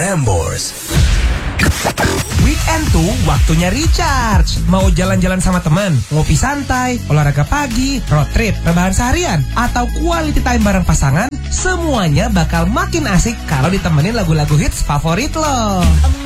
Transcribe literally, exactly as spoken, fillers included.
Prambors. Weekend tuh waktunya recharge. Mau jalan-jalan sama teman, ngopi santai, olahraga pagi, road trip, rebahan seharian, atau quality time bareng pasangan, semuanya bakal makin asik kalau ditemenin lagu-lagu hits favorit lo.